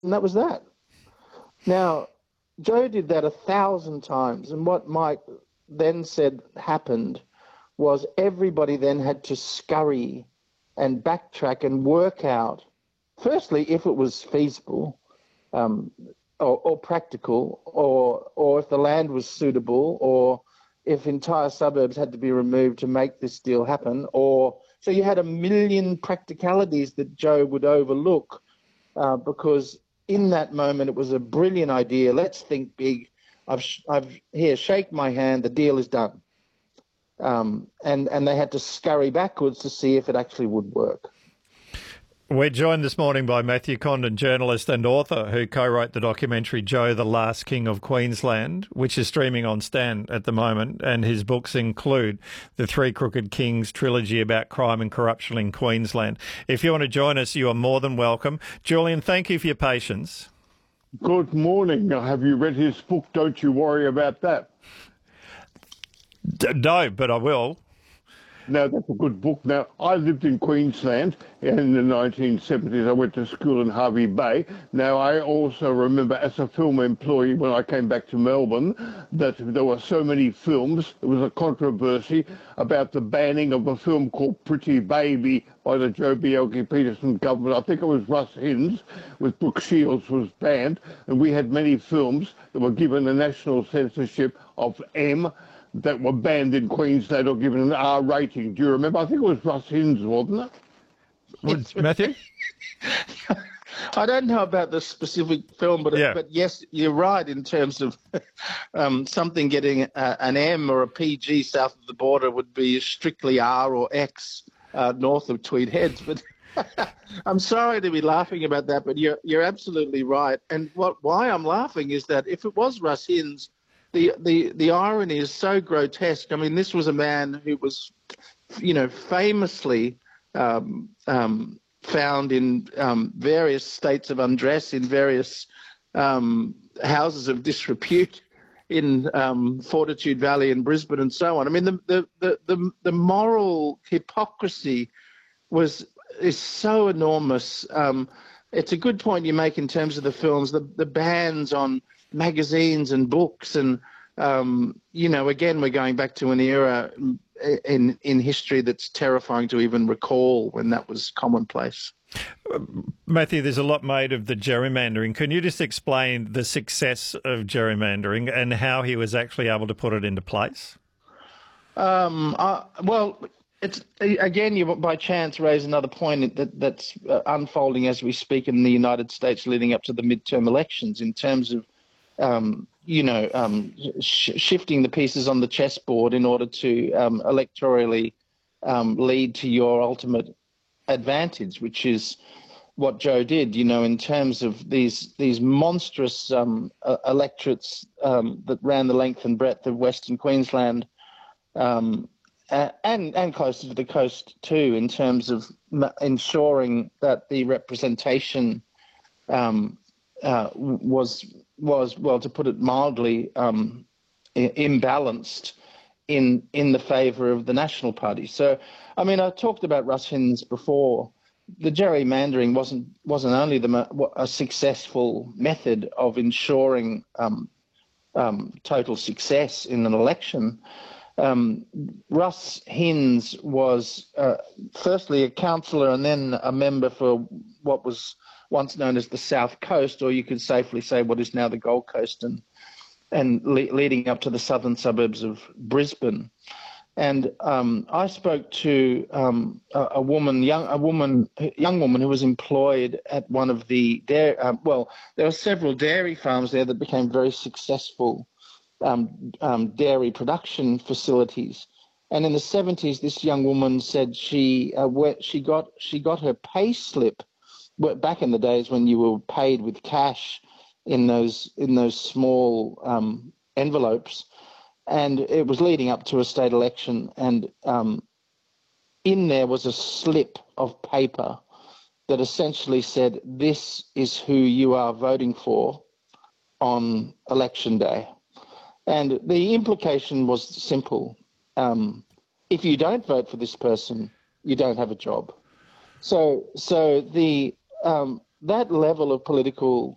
And that was that. Now, Joe did that 1,000 times, and what Mike then said happened was everybody then had to scurry and backtrack and work out, firstly, if it was feasible, or practical, or if the land was suitable, or if entire suburbs had to be removed to make this deal happen, or so you had a million practicalities that Joe would overlook because in that moment it was a brilliant idea. Let's think big. I've here, shake my hand. The deal is done. And they had to scurry backwards to see if it actually would work. We're joined this morning by Matthew Condon, journalist and author, who co-wrote the documentary Joe, the Last King of Queensland, which is streaming on Stan at the moment, and his books include the Three Crooked Kings trilogy about crime and corruption in Queensland. If you want to join us, you are more than welcome. Julian, thank you for your patience. Good morning. Have you read his book? Don't you worry about that. No, but I will. No, that's a good book. Now, I lived in Queensland in the 1970s. I went to school in Hervey Bay. Now, I also remember as a film employee when I came back to Melbourne that there were so many films. There was a controversy about the banning of a film called Pretty Baby by the Joh Bjelke-Petersen government. I think it was Russ Hinds with Brooke Shields was banned. And we had many films that were given a national censorship of M that were banned in Queensland or given an R rating. Do you remember? I think it was Russ Hinds, wasn't it? Matthew? I don't know about the specific film, but yes, you're right in terms of something getting an M or a PG south of the border would be strictly R or X north of Tweed Heads. But I'm sorry to be laughing about that, but you're absolutely right. And why I'm laughing is that if it was Russ Hinds, the irony is so grotesque. I mean, this was a man who was, famously found in various states of undress, in various houses of disrepute in Fortitude Valley in Brisbane and so on. I mean, the moral hypocrisy is so enormous. It's a good point you make in terms of the films, the bans on magazines and books, and again, we're going back to an era in history that's terrifying to even recall when that was commonplace. Matthew, there's a lot made of the gerrymandering. Can you just explain the success of gerrymandering and how he was actually able to put it into place? Well, it's again, you by chance raise another point that's unfolding as we speak in the United States leading up to the midterm elections in terms of shifting the pieces on the chessboard in order to electorally lead to your ultimate advantage, which is what Joe did, in terms of these monstrous electorates that ran the length and breadth of Western Queensland and closer to the coast too, in terms of ensuring that the representation was, well, to put it mildly, imbalanced in the favour of the National Party. So, I mean, I talked about Russ Hinds before. The gerrymandering wasn't only a successful method of ensuring total success in an election. Russ Hinds was firstly a councillor and then a member for what was once known as the South Coast, or you could safely say what is now the Gold Coast, and leading up to the southern suburbs of Brisbane. And I spoke to a young woman who was employed at one of the there were several dairy farms there that became very successful dairy production facilities. And in the 70s, this young woman said she got her pay slip. Back in the days when you were paid with cash in those small envelopes, and it was leading up to a state election, and in there was a slip of paper that essentially said, "This is who you are voting for on election day." And the implication was simple: if you don't vote for this person, you don't have a job. So the that level of political